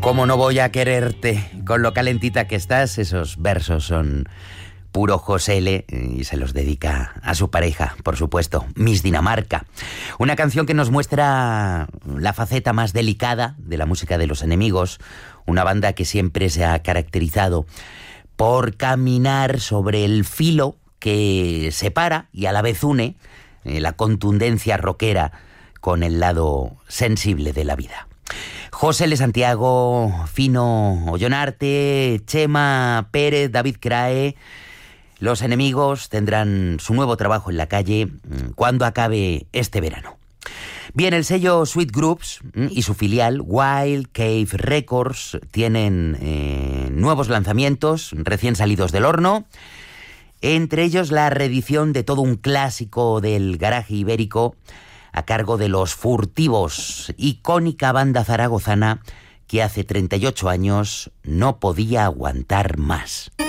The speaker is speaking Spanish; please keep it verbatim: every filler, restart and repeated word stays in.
¿Cómo no voy a quererte? Con lo calentita que estás, esos versos son puro José L. y se los dedica a su pareja, por supuesto, Miss Dinamarca. Una canción que nos muestra la faceta más delicada de la música de Los Enemigos, una banda que siempre se ha caracterizado por caminar sobre el filo que separa y a la vez une eh, la contundencia rockera con el lado sensible de la vida. José L. Santiago, Fino Ollonarte, Chema Pérez, David Crae. Los Enemigos tendrán su nuevo trabajo en la calle cuando acabe este verano. Bien, el sello Sweet Groups y su filial Wild Cave Records tienen eh, nuevos lanzamientos recién salidos del horno. Entre ellos la reedición de todo un clásico del garaje ibérico a cargo de Los Furtivos, icónica banda zaragozana que hace treinta y ocho años no podía aguantar más.